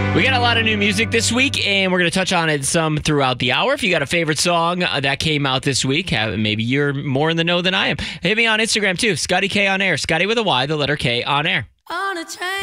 We got a lot of new music this week, and we're going to touch on it some throughout the hour. If you got a favorite song that came out this week, maybe you're more in the know than I am. Hit me on Instagram, too. Scotty K on air. Scotty with a Y, the letter K on air. On a train.